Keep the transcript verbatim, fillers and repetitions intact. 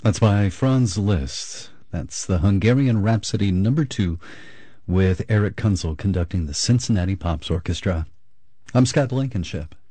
That's by Franz Liszt. That's the Hungarian Rhapsody number two with Eric Kunzel conducting the Cincinnati Pops Orchestra. I'm Scott Blankenship.